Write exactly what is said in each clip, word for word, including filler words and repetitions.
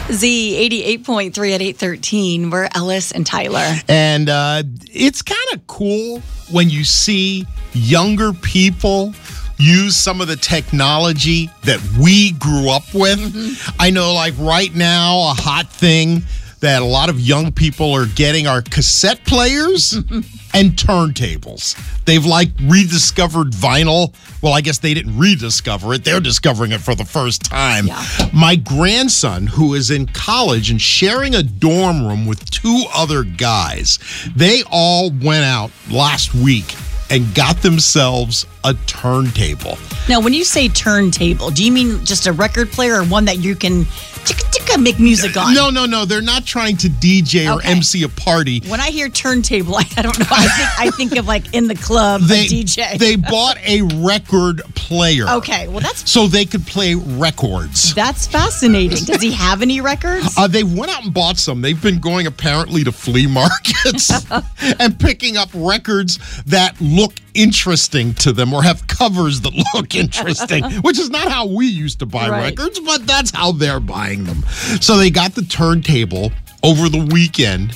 Z eighty-eight point three at eight thirteen. We're Ellis and Tyler. And uh, it's kind of cool when you see younger people use some of the technology that we grew up with. Mm-hmm. I know, like right now, a hot thing that a lot of young people are getting are cassette players and turntables. They've like rediscovered vinyl. Well, I guess they didn't rediscover it. They're discovering it for the first time. Yeah. My grandson, who is in college and sharing a dorm room with two other guys, they all went out last week and got themselves a turntable. Now, when you say turntable, do you mean just a record player or one that you can ticka ticka make music on? No, no, no. They're not trying to D J or Okay. M C a party. When I hear turntable, I, I don't know. I think I think of like in the club, They, a D J. they bought a record player. Okay, well that's So they could play records. that's fascinating. Does he have any records? Uh, they went out and bought some. They've been going apparently to flea markets and picking up records that look interesting to them or have covers that look interesting, which is not how we used to buy Right. records, but that's how they're buying them. So they got the turntable over the weekend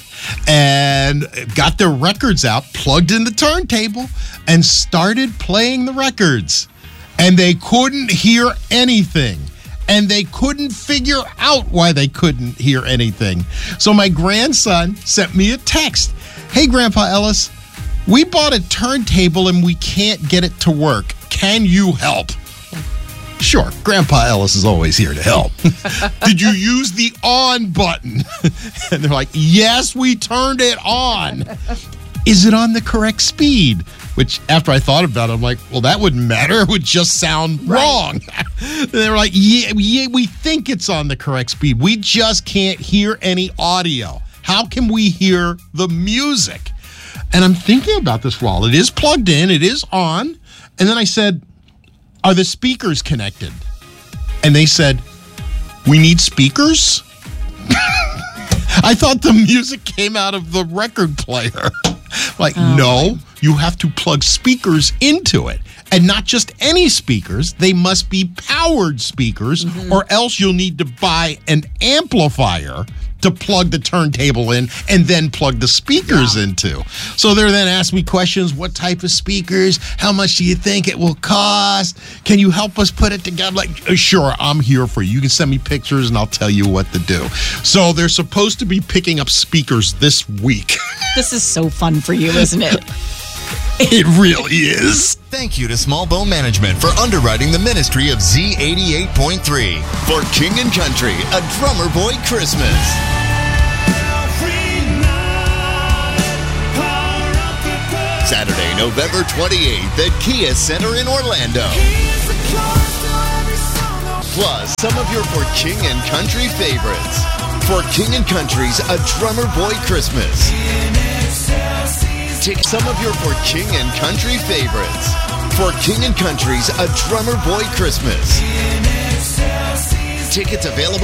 and got their records out, plugged in the turntable, and started playing the records. And they couldn't hear anything. And they couldn't figure out why they couldn't hear anything. So my grandson sent me a text. Hey, Grandpa Ellis, we bought a turntable and we can't get it to work. Can you help? Sure, Grandpa Ellis is always here to help. Did you use the on button? And they're like, yes, we turned it on. Is it on the correct speed? Which, after I thought about it, I'm like, well, that wouldn't matter. It would just sound Right. wrong. They were like, yeah, yeah, we think it's on the correct speed. We just can't hear any audio. How can we hear the music? And I'm thinking about this while it is plugged in, it is on. And then I said, are the speakers connected? And they said, we need speakers? I thought the music came out of the record player. Like, Oh, no, you have to plug speakers into it. And not just any speakers, they must be powered speakers, Mm-hmm. or else you'll need to buy an amplifier to plug the turntable in and then plug the speakers into. So they're then asking me questions. What type of speakers? How much do you think it will cost? Can you help us put it together? Like, uh, sure, I'm here for you. You can send me pictures and I'll tell you what to do. So they're supposed to be picking up speakers this week. This is so fun for you, isn't it? It really is. Thank you to Small Bone Management for underwriting the ministry of Z eighty-eight point three. For King and Country, a Drummer Boy Christmas. Saturday, November twenty-eighth at Kia Center in Orlando. Plus, some of your For King and Country favorites. For King and Country's A Drummer Boy Christmas. Take some of your For King and Country favorites. For King and Country's A Drummer Boy Christmas. Tickets available.